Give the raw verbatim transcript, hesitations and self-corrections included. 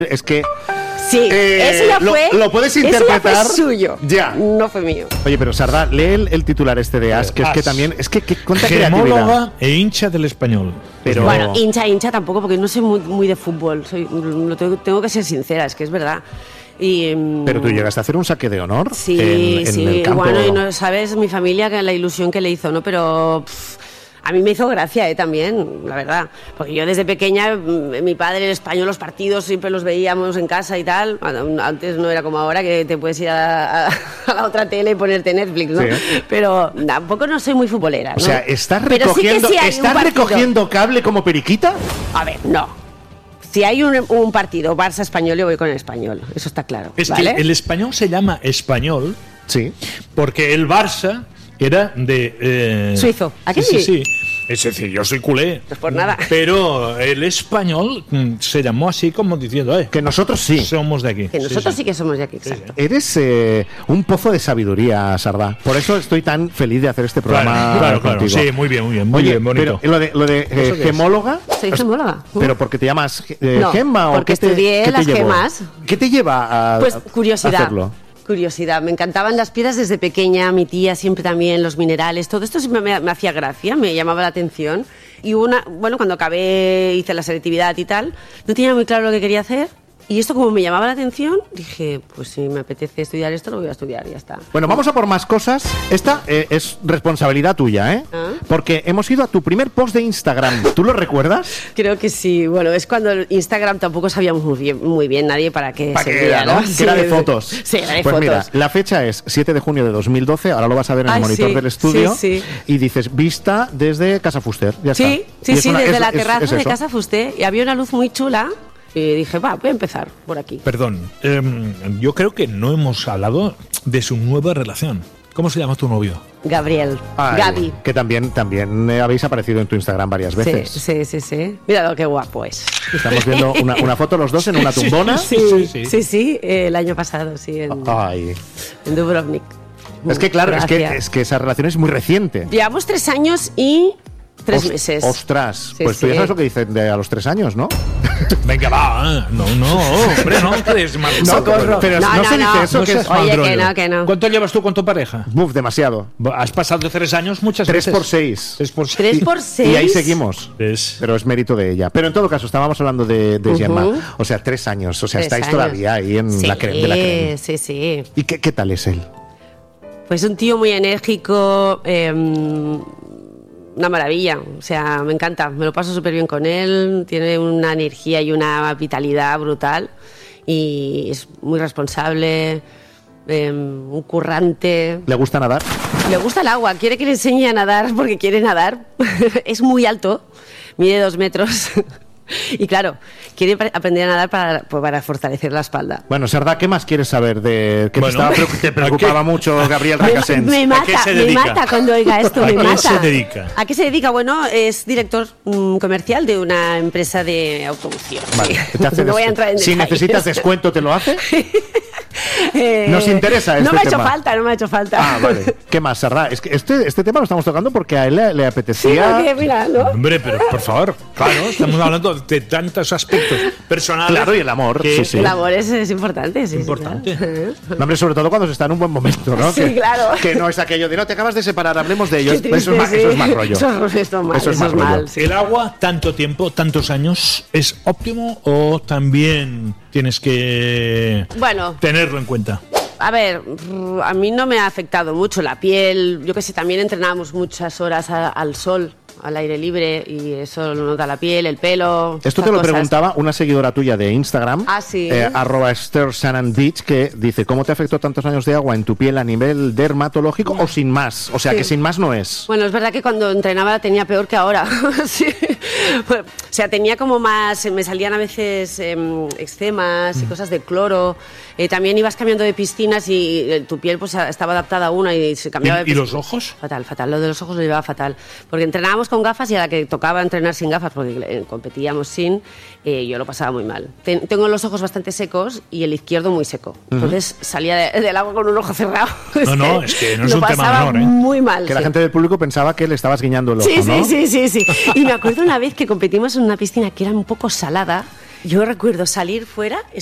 Es que... Sí, eh, eso ya fue... Lo, lo puedes interpretar... Eso ya fue suyo. Ya. No fue mío. Oye, pero Sardá, lee el, el titular este de As, que As. es que también... Es que, que cuánta Gemóloga creatividad. e hincha del Español. Pero... Bueno, hincha, hincha tampoco, porque no soy muy, muy de fútbol. Soy, lo tengo, tengo que ser sincera, es que es verdad. Y, pero tú llegaste a hacer un saque de honor. Sí, en, en sí. el campo. Bueno, y no sabes mi familia que la ilusión que le hizo, ¿no? Pero... Pff, a mí me hizo gracia, ¿eh? También, la verdad. Porque yo desde pequeña, mi padre, el español, los partidos siempre los veíamos en casa y tal. Antes no era como ahora, que te puedes ir a, a, a la otra tele y ponerte Netflix, ¿no? Sí. Pero tampoco no soy muy futbolera, ¿no? O sea, ¿estás recogiendo, sí sí ¿estás recogiendo cable como periquita? A ver, no. Si hay un, un partido Barça-Español, yo voy con el Español. Eso está claro. Es ¿vale? que el Español se llama Español, sí, porque el Barça era de... Eh... Suizo. ¿A qué sí? Sí, sí. Es decir, yo soy culé. Pues por nada. Pero el Español se llamó así como diciendo, eh, que nosotros sí. Somos de aquí. Que nosotros sí, sí. sí que somos de aquí, exacto. Sí. Eres eh, un pozo de sabiduría, Sardá. Por eso estoy tan feliz de hacer este programa claro, claro, contigo. Claro. Sí, muy bien, muy bien. Muy Oye, bien, bonito. Pero lo de, lo de eh, gemóloga... Soy gemóloga. ¿Pero porque te llamas eh, no, Gemma o porque qué te, estudié qué te las llevó? gemas. ¿Qué te lleva a, pues, curiosidad. a hacerlo? Curiosidad, me encantaban las piedras desde pequeña, mi tía siempre también, los minerales, todo esto siempre me, me hacía gracia, me llamaba la atención. Y una, bueno, cuando acabé, hice la selectividad y tal, no tenía muy claro lo que quería hacer. Y esto como me llamaba la atención, dije, pues si me apetece estudiar esto, lo voy a estudiar y ya está. Bueno, vamos a por más cosas. Esta eh, es responsabilidad tuya, ¿eh? ¿Ah? Porque hemos ido a tu primer post de Instagram. ¿Tú lo recuerdas? Creo que sí. Bueno, es cuando Instagram tampoco sabíamos muy bien, muy bien nadie para qué ¿Para servía, qué era, ¿no? Sí, que era de fotos. Sí, era de pues fotos. Mira, la fecha es siete de junio de dos mil doce, ahora lo vas a ver en el Ay, monitor sí, del estudio. Sí, sí. Y dices, vista desde Casa Fuster. Ya sí, está. sí, sí, una, desde es, la es, terraza es de Casa Fuster. Y había una luz muy chula. Y dije, va, voy a empezar por aquí. Perdón, eh, yo creo que no hemos hablado de su nueva relación. ¿Cómo se llama tu novio? Gabriel. Ay, Gaby. Que también, también eh, habéis aparecido en tu Instagram varias veces. Sí, sí, sí, sí. Mira lo que guapo es. Estamos viendo una, una foto los dos en una tumbona. Sí, sí, sí, sí, sí eh, el año pasado, sí, en, Ay. en Dubrovnik. Es que claro, es que, Gracias. es que esa relación es muy reciente. Llevamos tres años y tres Os, meses. Ostras, Sí, pues tú sí. ya sabes lo que dicen de a los tres años, ¿no? Venga, va. No, no, hombre, no. ¿Crees, No, Socorro. pero No, no, no, se dice no. eso. No que seas es, Oye, mal que rollo. no, que no. ¿Cuánto llevas tú con tu pareja? Buf, demasiado. Has pasado de tres años muchas Tres veces. por seis. Tres por Tres Y- por seis. Y ahí seguimos. Es- Pero es mérito de ella. Pero en todo caso, estábamos hablando de, de Ujú. Gemma. O sea, tres años. O sea, Tres estáis años. todavía ahí en Sí, la creme de la creme. Sí, sí. ¿Y qué, qué tal es él? Pues un tío muy enérgico, eh, una maravilla, o sea, me encanta, me lo paso súper bien con él, tiene una energía y una vitalidad brutal y es muy responsable, eh, un currante. ¿Le gusta nadar? Le gusta el agua, quiere que le enseñe a nadar porque quiere nadar, es muy alto, mide dos metros. Y claro, quiere aprender a nadar para, pues, para fortalecer la espalda. Bueno, Sardá, ¿qué más quieres saber de que Bueno, te, estaba, preocup- te preocupaba ¿a qué? mucho Gabriel Me, Recasens? me ¿A mata, qué se me dedica? mata cuando oiga esto, ¿A me qué mata. se dedica? ¿A qué se dedica? Bueno, es director mm, comercial de una empresa de automoción. Vale, Sí. te hace No voy a des- entrar en si detalles. necesitas descuento, ¿te lo hace? Eh, Nos interesa este No me ha hecho tema. falta, no me ha hecho falta. Ah, vale. ¿Qué más, Sardá? Es que este, este tema lo estamos tocando porque a él le, le Sí, apetecía... porque, mira, ¿no? Hombre, pero por favor, claro, estamos hablando de tantos aspectos personales. Claro, y el amor, que- sí, sí. El amor es, es importante, sí. sí, Importante. claro. No, hombre, sobre todo cuando se está en un buen momento, ¿no? Sí, que, claro. Que no es aquello de no te acabas de separar, hablemos de ellos. Qué triste, eso, es más, sí. eso es más rollo. Eso, es- esto es mal, Eso es eso más es mal, rollo. sí. ¿El agua, tanto tiempo, tantos años, es óptimo o también tienes que Bueno. tenerlo en cuenta? A ver, a mí no me ha afectado mucho la piel. Yo que sé, también entrenábamos muchas horas a- al sol, al aire libre, y eso lo nota la piel, el pelo. Esto estas te lo cosas. preguntaba una seguidora tuya de Instagram, Ah, sí. eh, arroba Esther Shannon Beach, que dice, ¿cómo te afectó tantos años de agua en tu piel a nivel dermatológico o sin más? O sea, Sí. que sin más no es. Bueno, es verdad que cuando entrenaba la tenía peor que ahora. Sí. Bueno, o sea, tenía como más, me salían a veces em, eczemas y cosas de cloro. Eh, también ibas cambiando de piscinas y eh, tu piel pues estaba adaptada a una y se cambiaba de ¿Y, y los piscina. ojos? Fatal, fatal. Lo de los ojos lo llevaba fatal. Porque entrenábamos con gafas y a la que tocaba entrenar sin gafas, porque eh, competíamos sin, eh, yo lo pasaba muy mal. Ten- tengo los ojos bastante secos y el izquierdo muy seco. Entonces salía de- del agua con un ojo cerrado. No, no, es que no es lo un tema pasaba menor, ¿eh? muy mal. Que la sí. gente del público pensaba que le estabas guiñando el ojo, Sí, ¿no? sí, sí, sí, sí. Y me acuerdo una vez que competimos en una piscina que era un poco salada yo recuerdo salir fuera,